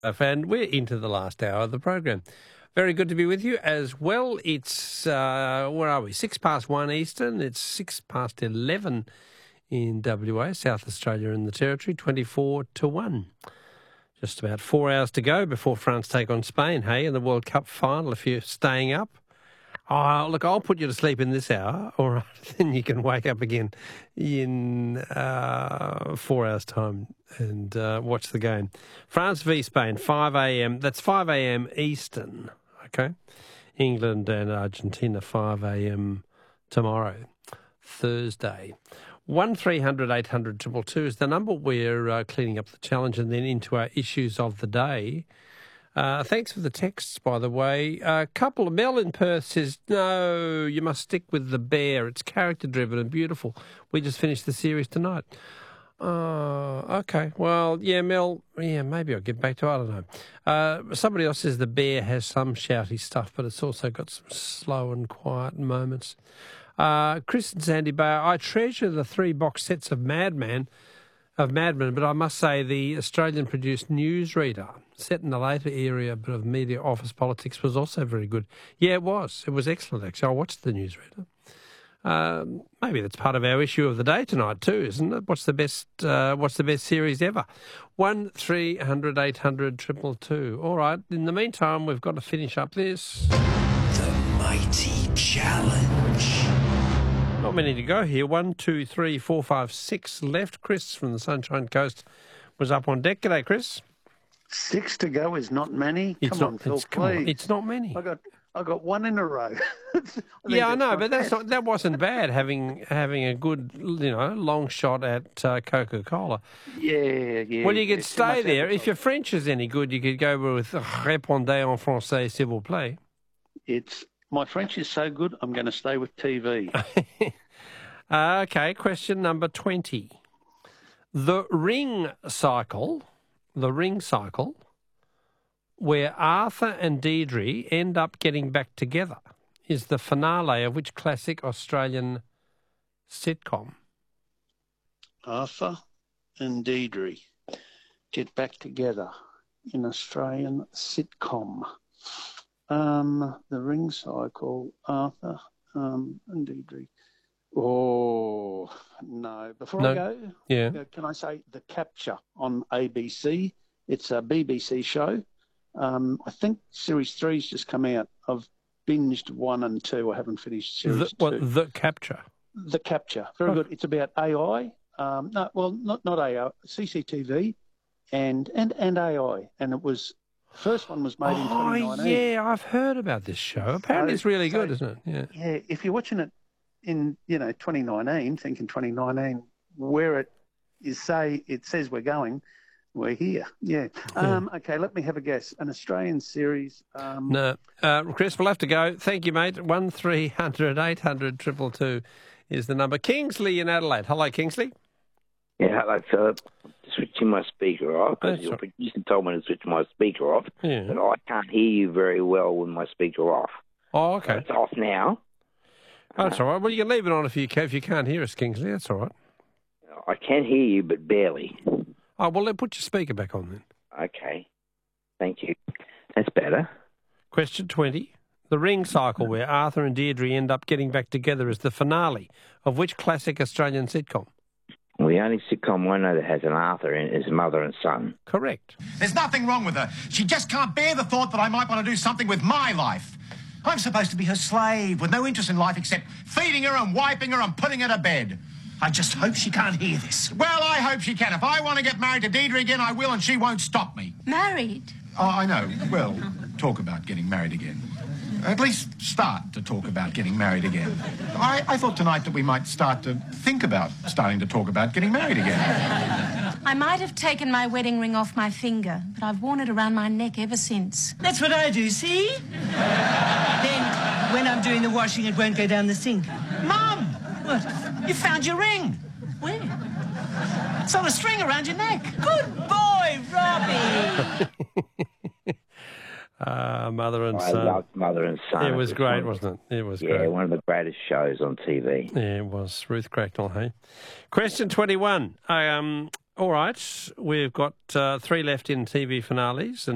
And we're into the last hour of the program. Very good to be with you as well. It's, where are we? 1:06 Eastern. It's 11:06 in WA, South Australia and the Territory, 24-1. Just about 4 hours to go before France take on Spain, hey, in the World Cup final if you're staying up. Oh, look, I'll put you to sleep in this hour, all right, then you can wake up again in 4 hours' time and watch the game. France v Spain, 5 a.m. That's 5 a.m. Eastern, okay? England and Argentina, 5 a.m. tomorrow, Thursday. 1300 800 222 is the number. We're cleaning up the challenge and then into our issues of the day. Thanks for the texts, by the way. A couple of Mel in Perth says, no, you must stick with The Bear. It's character-driven and beautiful. We just finished the series tonight. Okay. Well, yeah, Mel, yeah, maybe I'll get back to it. I don't know. Somebody else says The Bear has some shouty stuff, but it's also got some slow and quiet moments. Chris and Sandy Bay, I treasure the 3 box sets of Mad Men, but I must say the Australian-produced Newsreader, set in the later area but of media office politics, was also very good. Yeah, it was. It was excellent, actually. I watched the Newsreader. Maybe that's part of our issue of the day tonight too, isn't it? What's the best series ever? 1300 800 222. All right. In the meantime, we've got to finish up this. The Mighty Challenge. Not many to go here. 1, 2, 3, 4, 5, 6 left. Chris from the Sunshine Coast was up on deck. G'day, Chris. 6 to go is not many. Come on, Phil, please. It's not many. I got 1 in a row. Yeah, I know, but that wasn't bad. Having a good, long shot at Coca-Cola. Yeah. Well, you could stay there. If your French is any good, you could go with "Répondez en français, s'il vous plaît." My French is so good, I'm going to stay with TV. Okay, question number 20. The ring cycle, where Arthur and Deirdre end up getting back together, is the finale of which classic Australian sitcom? Arthur and Deirdre get back together in Australian sitcom. The ring cycle, Arthur and Deirdre. Oh, no. Before I go, can I say The Capture on ABC? It's a BBC show. I think Series 3's just come out. I've binged 1 and 2. I haven't finished Series 2. The Capture? The Capture. Very good. It's about AI. Not AI, CCTV and AI. And it was... First one was made in 2019. Oh, yeah, I've heard about this show. Apparently it's really good, isn't it? Yeah, if you're watching it in, 2019, thinking 2019, where it says we're going, we're here. Yeah. Okay, let me have a guess. An Australian series. No. Chris, we'll have to go. Thank you, mate. 1300 800 222 is the number. Kingsley in Adelaide. Hello, Kingsley. Yeah, hello, Philip. Switching my speaker off because your producer told me to switch my speaker off, but I can't hear you very well with my speaker off. Oh, okay. So it's off now. Oh, that's all right. Well, you can leave it on if you can't hear us, Kingsley. That's all right. I can hear you, but barely. Oh, well, then put your speaker back on then. Okay. Thank you. That's better. Question 20. The ring cycle where Arthur and Deirdre end up getting back together is the finale of which classic Australian sitcom? Well, the only sitcom I know that has an Arthur in it is Mother and Son. Correct. There's nothing wrong with her. She just can't bear the thought that I might want to do something with my life. I'm supposed to be her slave with no interest in life except feeding her and wiping her and putting her to bed. I just hope she can't hear this. Well, I hope she can. If I want to get married to Deirdre again, I will, and she won't stop me. Married? Oh, I know. Well, talk about getting married again. At least start to talk about getting married again. I thought tonight that we might start to think about starting to talk about getting married again. I might have taken my wedding ring off my finger, but I've worn it around my neck ever since. That's what I do, see? Then, when I'm doing the washing, it won't go down the sink. Mum! What? You found your ring. Where? It's on a string around your neck. Good boy, Robbie! Mother and Son. I loved Mother and Son. It was great, wasn't it? It was great. Yeah, one of the greatest shows on TV. Yeah, it was. Ruth Cracknell, hey? Question 21. All right, we've got 3 left in TV finales.